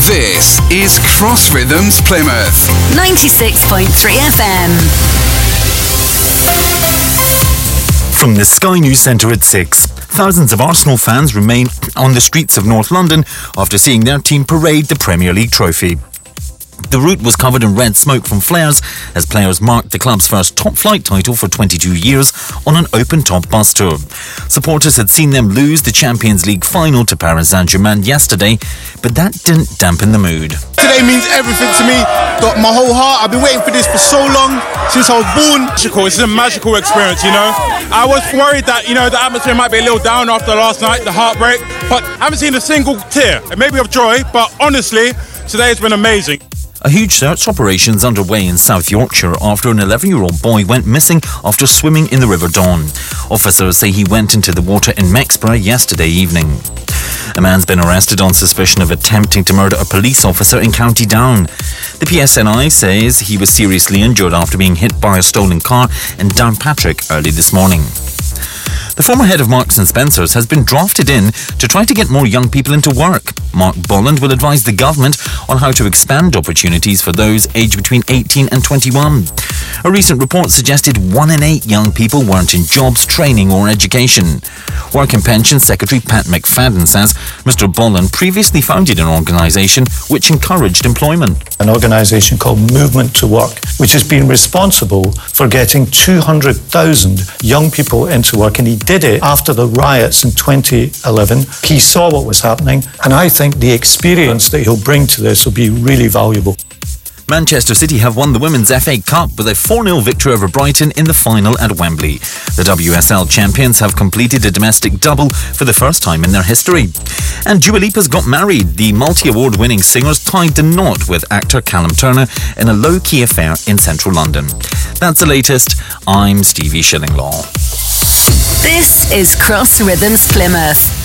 This is Cross Rhythms Plymouth 96.3 FM. From the Sky News Centre at 6. Thousands of Arsenal fans remain on the streets of North London after seeing their team parade the Premier League trophy. The route was covered in red smoke from flares as players marked the club's first top-flight title for 22 years on an open-top bus tour. Supporters had seen them lose the Champions League final to Paris Saint-Germain yesterday, but that didn't dampen the mood. Today means everything to me. Got my whole heart. I've been waiting for this for so long, since I was born. It's a magical experience, you know. I was worried that, the atmosphere might be a little down after last night, the heartbreak, but I haven't seen a single tear. Maybe of joy, but honestly, today has been amazing. A huge search operation is underway in South Yorkshire after an 11-year-old boy went missing after swimming in the River Don. Officers say he went into the water in Mexborough yesterday evening. A man's been arrested on suspicion of attempting to murder a police officer in County Down. The PSNI says he was seriously injured after being hit by a stolen car in Downpatrick early this morning. The former head of Marks & Spencer's has been drafted in to try to get more young people into work. Mark Bolland will advise the government on how to expand opportunities for those aged between 18 and 21. A recent report suggested 1 in 8 young people weren't in jobs, training or education. Work and Pensions Secretary Pat McFadden says Mr Bolland previously founded an organisation which encouraged employment. An organisation called Movement to Work, which has been responsible for getting 200,000 young people into work, and he did it after the riots in 2011. He saw what was happening, and I think the experience that he'll bring to this will be really valuable. Manchester City have won the Women's FA Cup with a 4-0 victory over Brighton in the final at Wembley. The WSL champions have completed a domestic double for the first time in their history. And Dua Lipa's got married. The multi-award winning singers tied the knot with actor Callum Turner in a low-key affair in central London. That's the latest. I'm Stevie Shillinglaw. This is Cross Rhythms Plymouth.